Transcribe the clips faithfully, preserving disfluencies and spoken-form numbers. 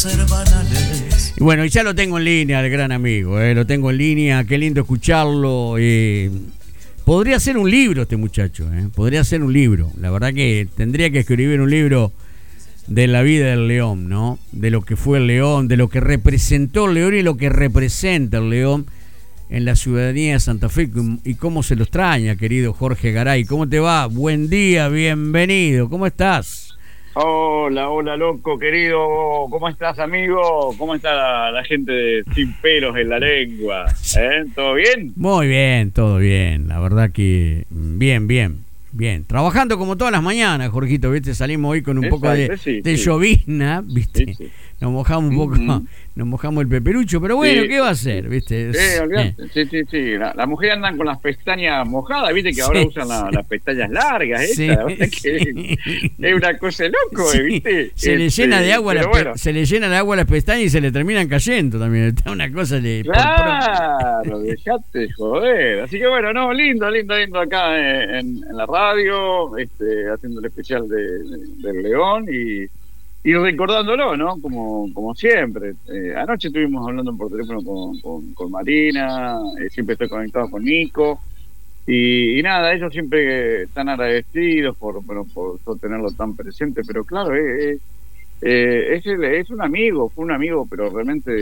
Y bueno, y ya lo tengo en línea, el gran amigo, eh, lo tengo en línea, qué lindo escucharlo. Eh, podría ser un libro este muchacho, eh, podría ser un libro. La verdad que tendría que escribir un libro de la vida del León, ¿no? De lo que fue el León, de lo que representó el León y lo que representa el León en la ciudadanía de Santa Fe y cómo se lo extraña, querido Jorge Garay. ¿Cómo te va? Buen día, bienvenido. ¿Cómo estás? Hola, hola, loco, querido. ¿Cómo estás, amigo? ¿Cómo está la, la gente de Sin Pelos en la Lengua? ¿Eh? ¿Todo bien? Muy bien, todo bien. La verdad que bien, bien, bien. Trabajando como todas las mañanas, Jorgito, ¿viste? Salimos hoy con un Exacto, poco de, sí, de sí. llovizna, ¿viste? Sí, sí. Nos mojamos un poco, Uh-huh. nos mojamos el peperucho, pero bueno, Sí. ¿qué va a hacer? ¿Viste? Sí, Es, olvidate. eh. sí, sí, sí. La, las mujeres andan con las pestañas mojadas, viste que Sí, ahora usan la- sí. las pestañas largas, Sí, esta, la verdad que sí. es una cosa de loco, Sí, ¿viste? se le Este, llena de agua pero la bueno. pe- se le llena de agua las pestañas y se le terminan cayendo también. Está una cosa de por- por- Claro, dejate de joder. Así que bueno, no, lindo, lindo, lindo acá en, en la radio, este, haciendo el especial de, de- del León y, y recordándolo, ¿no? Como, como siempre. Eh, anoche estuvimos hablando por teléfono con, con, con Marina, eh, siempre estoy conectado con Nico. Y, y nada, ellos siempre están agradecidos por, bueno, por, por tenerlo tan presente, pero claro, eh, eh, eh, es, el- es un amigo, fue un amigo, pero realmente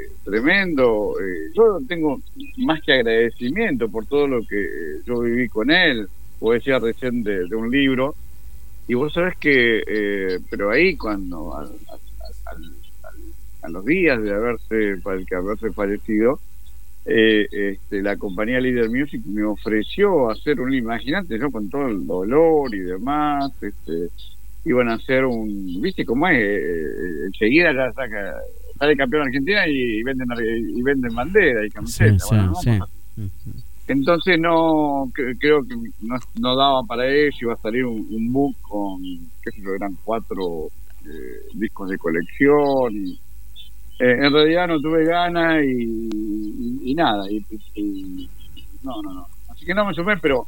tremendo. Eh, yo tengo más que agradecimiento por todo lo que yo viví con él, o decía recién de, de un libro, y vos sabés que, eh, pero ahí cuando, al- al- al- al- a los días de haberse, de haberse fallecido, eh, este, la compañía Leader Music me ofreció hacer un, imagínate, yo con todo el dolor y demás, este, iban a hacer un, viste cómo es, eh, enseguida ya saca, sale campeón Argentina y, y venden y venden bandera y Sí, camiseta, sí, bueno, no, sí. pues, entonces no, cre- creo que no, no daba para eso, iba a salir un, un book con, qué sé yo, eran cuatro eh, discos de colección y eh, en realidad no tuve ganas y, y, y nada, y, y- no, no, no, así que no me sumé, pero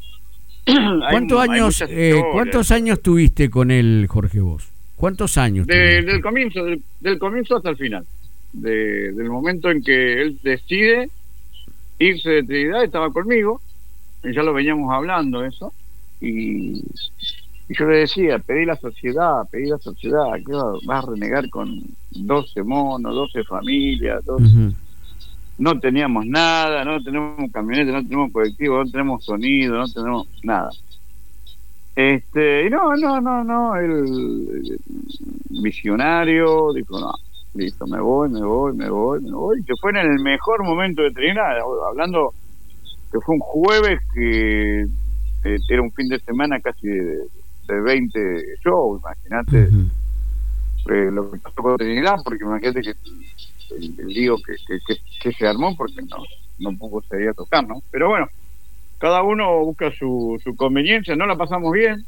hay, ¿Cuántos hay años, muchas eh, historias. cuántos años tuviste con él, Jorge, vos? ¿Cuántos años De- tuviste? del comienzo, del, del comienzo hasta el final, de, del momento en que él decide irse de Trinidad, estaba conmigo, y ya lo veníamos hablando eso, y, y yo le decía, pedí la sociedad, pedí la sociedad, ¿qué va- vas a renegar con doce monos, doce familias, doce... Ujú. No teníamos nada, no tenemos camioneta, no tenemos colectivo, no tenemos sonido, no tenemos nada. Este, y no, no, no, no, el visionario dijo, no, listo, me voy, me voy, me voy, me voy, que fue en el mejor momento de Trinidad, hablando que fue un jueves que eh, era un fin de semana casi de, de veinte shows, imagínate Ujú. eh, lo que pasó con Trinidad, porque imagínate que el, el lío que, que, que, que se armó, porque no, no pudo seguir a tocar, ¿no? Pero bueno, cada uno busca su, su conveniencia, no la pasamos bien,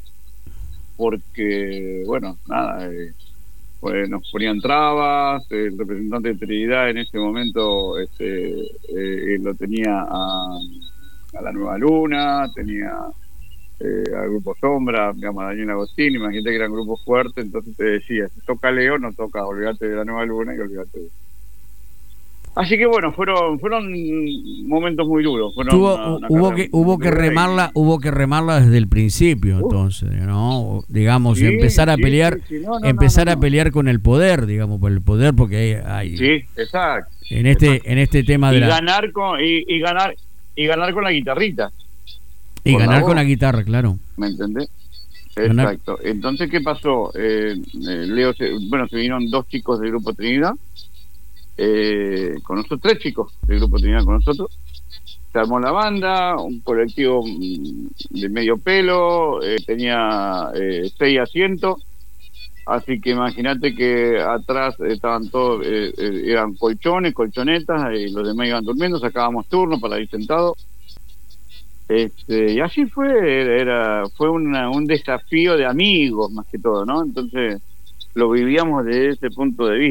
porque, bueno, nada, eh, pues nos ponían trabas, el representante de Trinidad en ese momento este, eh, lo tenía a, a la Nueva Luna, tenía eh, al grupo Sombra, digamos, a Daniel Agostini, imagínate que eran grupos fuertes, entonces te decía, si toca Leo, no toca, olvídate de la Nueva Luna y olvídate de... Así que bueno, fueron fueron momentos muy duros, fueron Tuvo, una, hu- una hubo carrera que muy hubo que dura remarla, y... hubo que remarla desde el principio, Uh, entonces, ¿no? Digamos, sí, empezar a sí, sí, pelear, sí, no, no, no, no, empezar a no. pelear con el poder, digamos, por el poder, porque hay, hay- Sí, exacto, en este, exacto. en este tema de Y la ganar con, y, y ganar, y ganar con la guitarrita, y con la ganar con la voz, guitarra, claro. ¿me entendés? Ganar, Exacto. Entonces, ¿qué pasó? Eh, eh, Leo, se, bueno, se vinieron dos chicos del Grupo Trinidad, eh, con nosotros, tres chicos del Grupo Trinidad con nosotros. Se armó la banda, un colectivo mm, de medio pelo, eh, tenía eh, seis asientos, así que imagínate que atrás estaban todos, eh, eh, eran colchones, colchonetas, y los demás iban durmiendo, sacábamos turno para ir sentados. Este, y así fue, era, fue una, un desafío de amigos más que todo, ¿no? Entonces lo vivíamos desde ese punto de vista.